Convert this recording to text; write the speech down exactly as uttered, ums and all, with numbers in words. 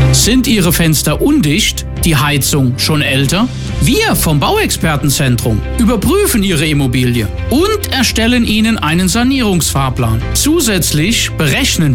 Sind Ihre Fenster undicht, die Heizung schon älter? Wir vom Bauexpertenzentrum überprüfen Ihre Immobilie und erstellen Ihnen einen Sanierungsfahrplan. Zusätzlich berechnen